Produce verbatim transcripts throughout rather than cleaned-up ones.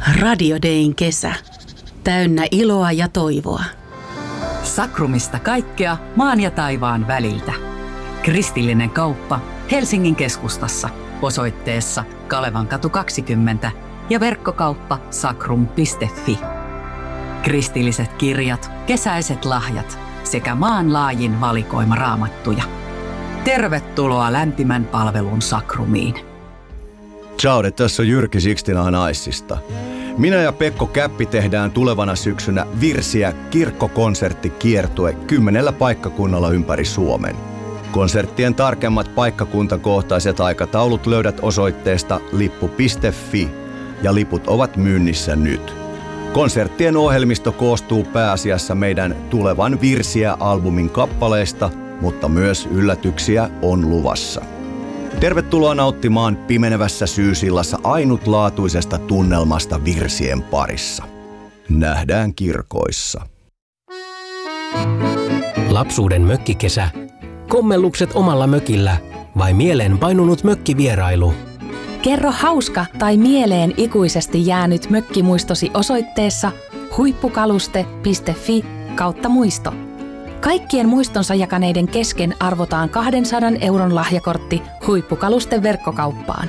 Radio Dayn kesä. Täynnä iloa ja toivoa. Sakrumista kaikkea maan ja taivaan väliltä. Kristillinen kauppa Helsingin keskustassa osoitteessa Kalevankatu kaksikymmentä ja verkkokauppa sakrum piste fi. Kristilliset kirjat, kesäiset lahjat sekä maanlaajin valikoima raamattuja. Tervetuloa lämpimän palvelun Sakrumiin. Ciao, tässä on Jyrki Sixtina Naissista. Minä ja Pekko Käppi tehdään tulevana syksynä Virsiä kirkkokonserttikiertue kymmenellä paikkakunnalla ympäri Suomen. Konserttien tarkemmat paikkakuntakohtaiset aikataulut löydät osoitteesta lippu piste fi ja liput ovat myynnissä nyt. Konserttien ohjelmisto koostuu pääasiassa meidän tulevan Virsiä-albumin kappaleista, mutta myös yllätyksiä on luvassa. Tervetuloa nauttimaan pimenevässä syysillassa ainutlaatuisesta tunnelmasta virsien parissa. Nähdään kirkoissa. Lapsuuden mökkikesä, kommellukset omalla mökillä vai mieleen painunut mökkivierailu? Kerro hauska tai mieleen ikuisesti jäänyt mökkimuistosi osoitteessa huippukaluste piste fi kautta muisto. Kaikkien muistonsa jakaneiden kesken arvotaan kahdensadan euron lahjakortti Huippukalusten verkkokauppaan.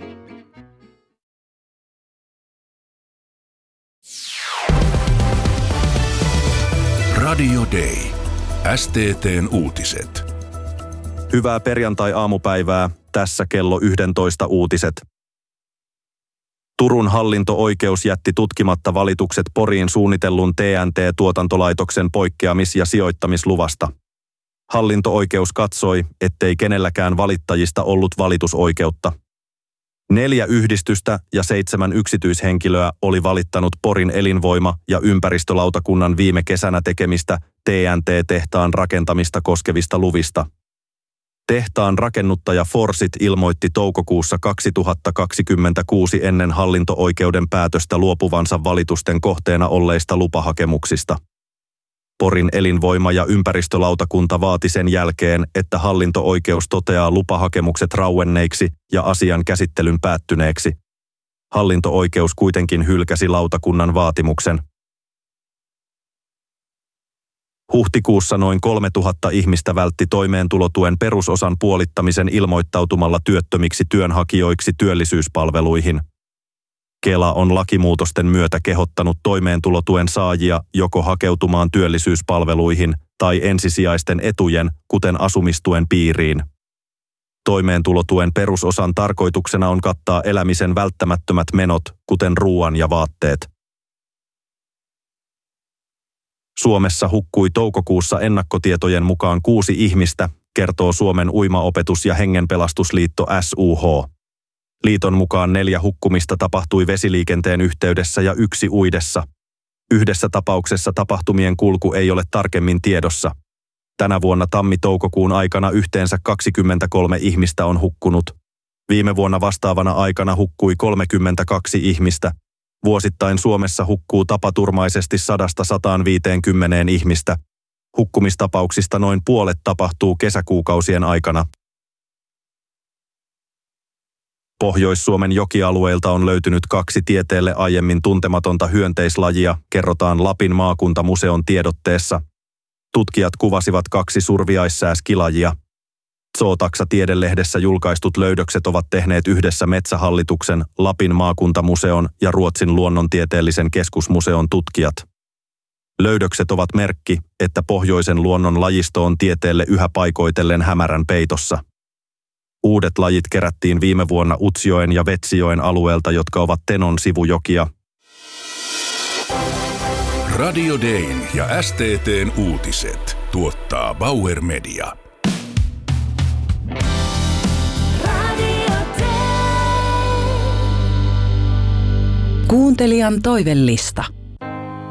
Radio Day. S T T:n uutiset. Hyvää perjantai-aamupäivää. Tässä kello yksitoista uutiset. Turun hallinto-oikeus jätti tutkimatta valitukset Poriin suunnitellun T N T-tuotantolaitoksen poikkeamis- ja sijoittamisluvasta. Hallinto-oikeus katsoi, ettei kenelläkään valittajista ollut valitusoikeutta. Neljä yhdistystä ja seitsemän yksityishenkilöä oli valittanut Porin elinvoima- ja ympäristölautakunnan viime kesänä tekemistä T N T-tehtaan rakentamista koskevista luvista. Tehtaan rakennuttaja Forsit ilmoitti toukokuussa kaksituhattakaksikymmentäkuusi ennen hallinto-oikeuden päätöstä luopuvansa valitusten kohteena olleista lupahakemuksista. Porin elinvoima- ja ympäristölautakunta vaati sen jälkeen, että hallinto-oikeus toteaa lupahakemukset rauenneiksi ja asian käsittelyn päättyneeksi. Hallinto-oikeus kuitenkin hylkäsi lautakunnan vaatimuksen. Huhtikuussa noin kolmetuhatta ihmistä vältti toimeentulotuen perusosan puolittamisen ilmoittautumalla työttömiksi työnhakijoiksi työllisyyspalveluihin. Kela on lakimuutosten myötä kehottanut toimeentulotuen saajia joko hakeutumaan työllisyyspalveluihin tai ensisijaisten etujen, kuten asumistuen piiriin. Toimeentulotuen perusosan tarkoituksena on kattaa elämisen välttämättömät menot, kuten ruoan ja vaatteet. Suomessa hukkui toukokuussa ennakkotietojen mukaan kuusi ihmistä, kertoo Suomen Uimaopetus- ja Hengenpelastusliitto S U H. Liiton mukaan neljä hukkumista tapahtui vesiliikenteen yhteydessä ja yksi uidessa. Yhdessä tapauksessa tapahtumien kulku ei ole tarkemmin tiedossa. Tänä vuonna tammi-toukokuun aikana yhteensä kaksikymmentäkolme ihmistä on hukkunut. Viime vuonna vastaavana aikana hukkui kolmekymmentäkaksi ihmistä. Vuosittain Suomessa hukkuu tapaturmaisesti sadasta sataan viiteenkymmeneen ihmistä. Hukkumistapauksista noin puolet tapahtuu kesäkuukausien aikana. Pohjois-Suomen jokialueilta on löytynyt kaksi tieteelle aiemmin tuntematonta hyönteislajia, kerrotaan Lapin maakuntamuseon tiedotteessa. Tutkijat kuvasivat kaksi surviaissääskilajia. Zootaksa-tiedelehdessä julkaistut löydökset ovat tehneet yhdessä Metsähallituksen, Lapin maakuntamuseon ja Ruotsin luonnontieteellisen keskusmuseon tutkijat. Löydökset ovat merkki, että pohjoisen luonnon lajisto on tieteelle yhä paikoitellen hämärän peitossa. Uudet lajit kerättiin viime vuonna Utsjoen ja Vetsijoen alueelta, jotka ovat Tenon sivujokia. Radio Dayn ja S T T:n uutiset tuottaa Bauer Media. Kuuntelijan toivellista.